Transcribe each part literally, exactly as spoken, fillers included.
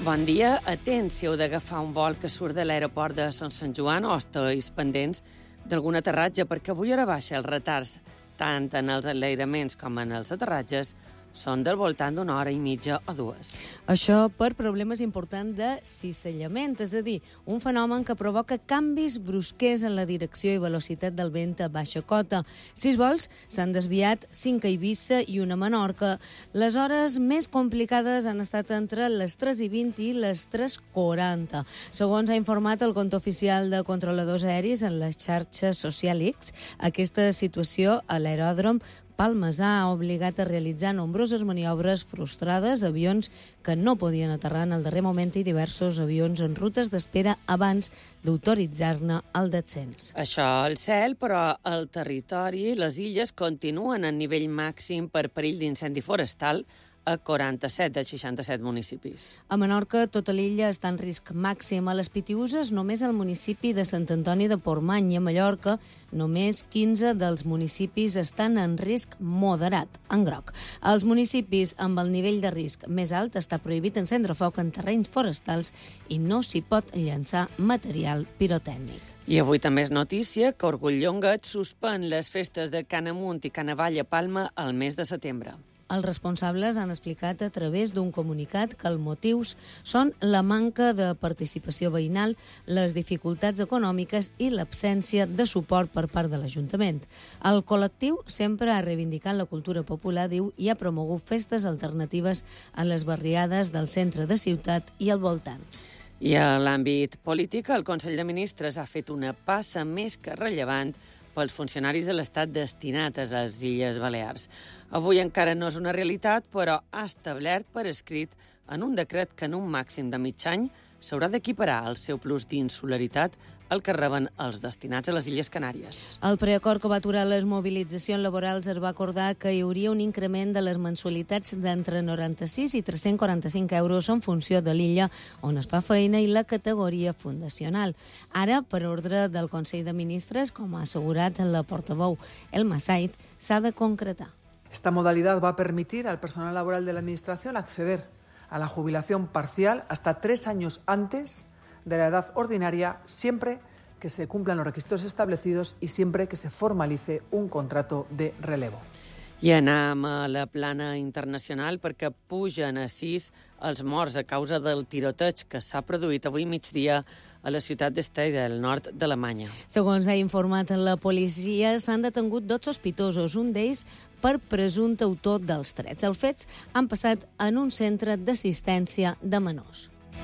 Bon dia. Atents si heu d'agafar un vol que surt de l'aeroport de Son Sant Joan o estigueu pendents d'algun aterratge, perquè avui hora baixa els retards, tant en els enlairaments com en els aterratges, són del voltant d'una hora i mitja o dues. Això per problemes importants de cissellament, és a dir, un fenomen que provoca canvis brusquers en la direcció i velocitat del vent a baixa cota. Sis vols s'han desviat, cinc a Eivissa i una a Menorca. Les hores més complicades han estat entre les tres i vint i les tres quaranta. Segons ha informat el compte oficial de controladors aeris en la xarxa social X, aquesta situació a l'aeròdrom Palmasà ha obligat a realitzar nombroses maniobres frustrades, avions que no podien aterrar en el darrer moment i diversos avions en rutes d'espera abans d'autoritzar-ne el descens. Això al cel, però al territori les illes continuen en nivell màxim per perill d'incendi forestal a quaranta-set dels seixanta-set municipis. A Menorca, tota l'illa està en risc màxim. A les Pitiüses, només el municipi de Sant Antoni de Portmany, i a Mallorca, només quinze dels municipis estan en risc moderat, en groc. Als municipis amb el nivell de risc més alt està prohibit encendre foc en terrenys forestals i no s'hi pot llançar material pirotècnic. I avui també és notícia que Orgull Llongat suspèn les festes de Canamunt i Canavall a Palma al mes de setembre. Els responsables han explicat a través d'un comunicat que els motius són la manca de participació veïnal, les dificultats econòmiques i l'absència de suport per part de l'Ajuntament. El col·lectiu sempre ha reivindicat la cultura popular, diu, i ha promogut festes alternatives a les barriades del centre de ciutat i al voltants. I a l'àmbit polític, el Consell de Ministres ha fet una passa més que rellevant pels funcionaris de l'Estat destinats a les Illes Balears. Avui encara no és una realitat, però ha establert per escrit en un decret que en un màxim de mig any s'haurà d'equiparar el seu plus d'insularitat al que reben els destinats a les Illes Canàries. El preacord que va aturar les mobilitzacions laborals es va acordar que hi hauria un increment de les mensualitats d'entre noranta-sis i tres-cents quaranta-cinc euros en funció de l'illa on es fa feina i la categoria fundacional. Ara, per ordre del Consell de Ministres, com ha assegurat la portaveu Elma Said, s'ha de concretar. Esta modalidad va a permitir al personal laboral de la Administración acceder a la jubilación parcial hasta tres años antes de la edad ordinaria, siempre que se cumplan los requisitos establecidos y siempre que se formalice un contrato de relevo. I anem a la plana internacional perquè pugen a sis els morts a causa del tiroteig que s'ha produït avui migdia a la ciutat d'Estei del nord d'Alemanya. Segons ha informat la policia, s'han detengut dos sospitosos, un d'ells per presumpte autor dels trets. Els fets han passat en un centre d'assistència de menors.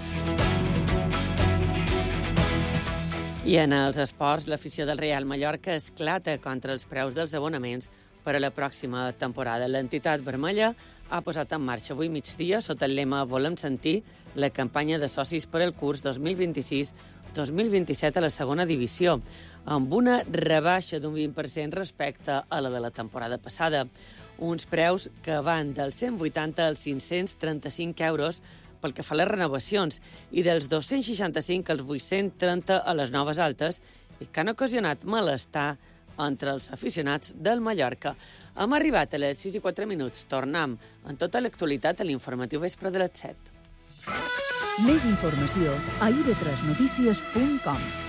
I en els esports, l'afició del Real Mallorca esclata contra els preus dels abonaments per a la pròxima temporada. L'entitat vermella ha posat en marxa avui migdia, sota el lema Volem sentir, la campanya de socis per al curs dos mil vint-i-sis dos mil vint-i-set a la segona divisió, amb una rebaixa d'un vint per cent respecte a la de la temporada passada. Uns preus que van dels cent vuitanta als cinc-cents trenta-cinc euros pel que fa a les renovacions i dels dos-cents seixanta-cinc als vuit-cents trenta a les noves altes i que han ocasionat malestar entre els aficionats del Mallorca. Hem arribat a les sis i quatre minuts. Tornem en tota l'actualitat a l'informatiu vespre de les set. Més informació a i ve tres notícies punt com.